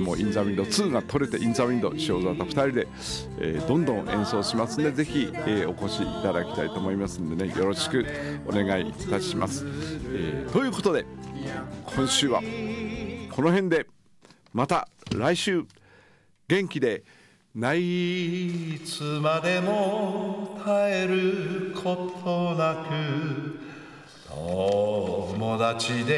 もインザウィンド2が取れてインザウィンド塩沢と2人で、どんどん演奏しますので、ぜひ、お越しいただきたいと思いますのでね、よろしくお願いいたします。ということで今週はこの辺で、また来週元気でいつまでも絶えることなく友達で